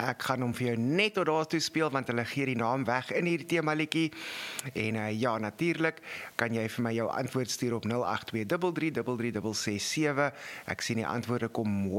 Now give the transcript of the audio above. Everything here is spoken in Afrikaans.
Ek gaan hom vir jou net tot daar toe speel, want hulle gee die naam weg in hierdie temaliedjie. En ja, natuurlik kan jy vir my jou antwoord stuur op 082 33 667. Ek sien die antwoorde kom